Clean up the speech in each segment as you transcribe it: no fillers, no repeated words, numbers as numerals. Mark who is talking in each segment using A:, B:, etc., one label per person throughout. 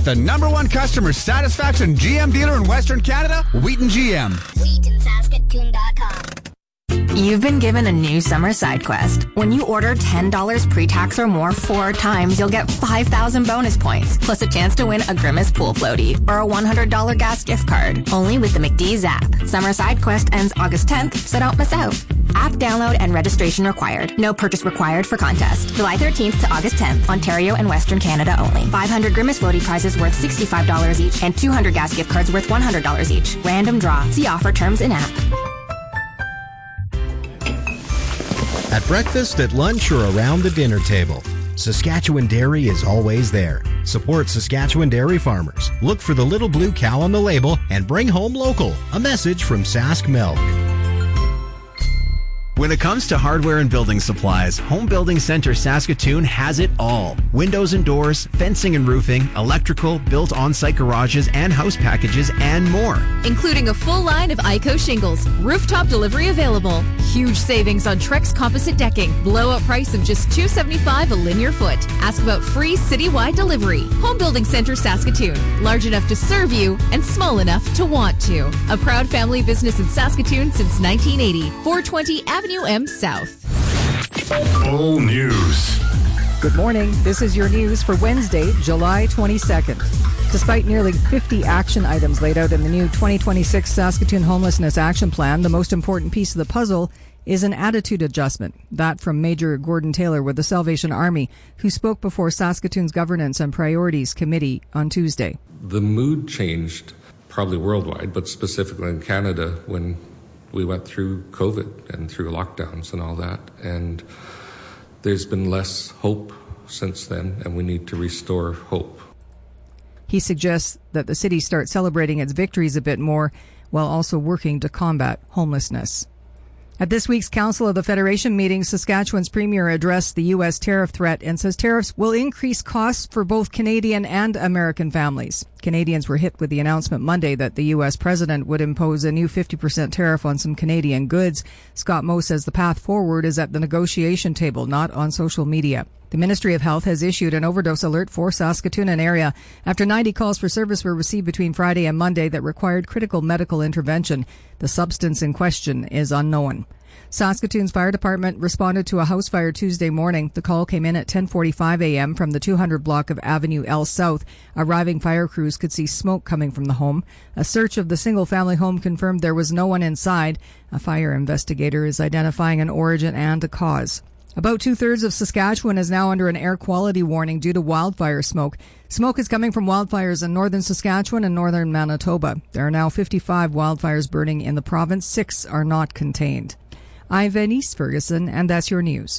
A: The #1 customer satisfaction GM dealer in Western Canada, Wheaton GM.
B: WheatonSaskatoon.com.
C: You've been given a new summer side quest. When you order $10 pre-tax or more 4 times, you'll get 5,000 bonus points, plus a chance to win a Grimace pool floaty or a $100 gas gift card. Only with the McDee's app. Summer side quest ends August 10th, so don't miss out. App download and registration required. No purchase required for contest. July 13th to August 10th, Ontario and Western Canada only. 500 Grimace floaty prizes worth $65 each and 200 gas gift cards worth $100 each. Random draw. See offer terms in app.
D: At breakfast, at lunch, or around the dinner table, Saskatchewan Dairy is always there. Support Saskatchewan dairy farmers. Look for the little blue cow on the label and bring home local. A message from Sask Milk.
E: When it comes to hardware and building supplies, Home Building Center Saskatoon has it all. Windows and doors, fencing and roofing, electrical, built on-site garages and house packages, and more.
F: Including a full line of ICO shingles, rooftop delivery available, huge savings on Trex composite decking, blowout price of just $275 a linear foot. Ask about free citywide delivery. Home Building Center Saskatoon, large enough to serve you and small enough to want to. A proud family business in Saskatoon since 1980. 420 Avenue M South.
G: Full news.
H: Good morning. This is your news for Wednesday, July 22nd. Despite nearly 50 action items laid out in the new 2026 Saskatoon Homelessness Action Plan, the most important piece of the puzzle is an attitude adjustment. That from Major Gordon Taylor with the Salvation Army, who spoke before Saskatoon's Governance and Priorities Committee on Tuesday.
I: The mood changed, probably worldwide, but specifically in Canada when we went through COVID and through lockdowns and all that. And there's been less hope since then, and we need to restore hope.
H: He suggests that the city start celebrating its victories a bit more while also working to combat homelessness. At this week's Council of the Federation meeting, Saskatchewan's Premier addressed the U.S. tariff threat and says tariffs will increase costs for both Canadian and American families. Canadians were hit with the announcement Monday that the U.S. president would impose a new 50% tariff on some Canadian goods. Scott Moe says the path forward is at the negotiation table, not on social media. The Ministry of Health has issued an overdose alert for Saskatoon and area after 90 calls for service were received between Friday and Monday that required critical medical intervention. The substance in question is unknown. Saskatoon's fire department responded to a house fire Tuesday morning. The call came in at 10:45 a.m. from the 200 block of Avenue L South. Arriving fire crews could see smoke coming from the home. A search of the single-family home confirmed there was no one inside. A fire investigator is identifying an origin and a cause. About 2/3 of Saskatchewan is now under an air quality warning due to wildfire smoke. Smoke is coming from wildfires in northern Saskatchewan and northern Manitoba. There are now 55 wildfires burning in the province. 6 are not contained. I'm Venice Ferguson, and that's your news.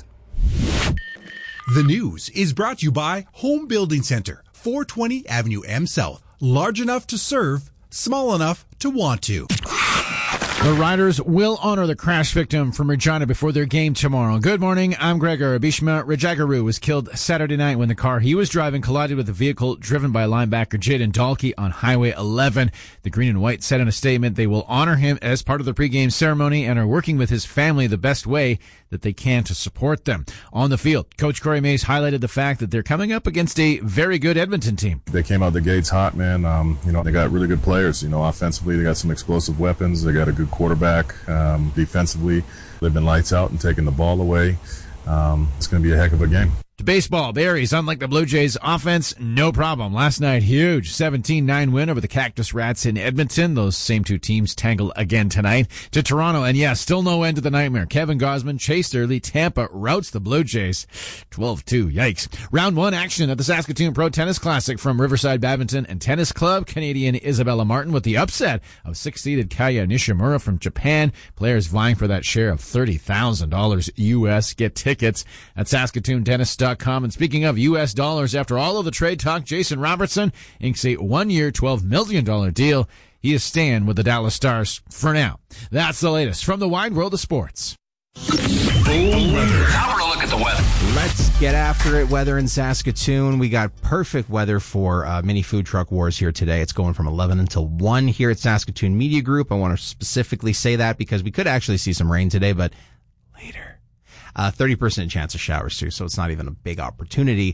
J: The news is brought to you by Home Building Center, 420 Avenue M South. Large enough to serve, small enough to want to.
K: The Riders will honor the crash victim from Regina before their game tomorrow. Good morning, I'm Gregor. Bishma Rajagaru was killed Saturday night when the car he was driving collided with a vehicle driven by linebacker Jaden Dalkey on Highway 11. The Green and White said in a statement they will honor him as part of the pregame ceremony and are working with his family the best way that they can to support them. On the field, Coach Corey Mays highlighted the fact that they're coming up against a very good Edmonton team.
L: They came out the gates hot, man. They got really good players. Offensively, they got some explosive weapons. They got a good quarterback. Defensively, they've been lights out and taking the ball away. It's going to be a heck of a game.
K: To baseball, Barries, unlike the Blue Jays, offense, no problem. Last night, huge 17-9 win over the Cactus Rats in Edmonton. Those same two teams tangle again tonight. To Toronto, and still no end to the nightmare. Kevin Gausman chased early. Tampa routs the Blue Jays 12-2. Yikes. Round 1 action at the Saskatoon Pro Tennis Classic from Riverside Badminton and Tennis Club. Canadian Isabella Martin with the upset of 6th-seeded Kaya Nishimura from Japan. Players vying for that share of $30,000 U.S. Get tickets at SaskatoonTennis.com. And speaking of U.S. dollars, after all of the trade talk, Jason Robertson inks a 1-year, $12 million deal. He is staying with the Dallas Stars for now. That's the latest from the wide world of sports.
G: Now we're a look at the weather.
M: Let's get after it. Weather in Saskatoon. We got perfect weather for mini food truck wars here today. It's going from 11 until 1 here at Saskatoon Media Group. I want to specifically say that because we could actually see some rain today, but later. 30% chance of showers too, so it's not even a big opportunity.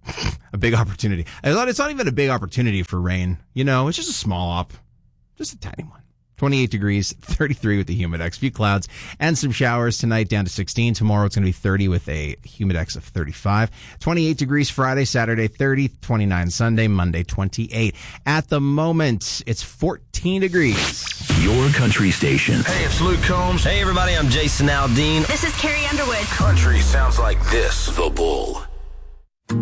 M: A big opportunity. It's not even a big opportunity for rain. It's just a small op. Just a tiny one. 28 degrees, 33 with the Humidex. Few clouds and some showers tonight, down to 16. Tomorrow it's going to be 30 with a Humidex of 35. 28 degrees Friday, Saturday 30, 29 Sunday, Monday 28. At the moment, it's 14 degrees.
N: Your country station.
O: Hey, it's Luke Combs. Hey, everybody, I'm Jason Aldean.
P: This is Carrie Underwood.
N: Country sounds like this. The Bull.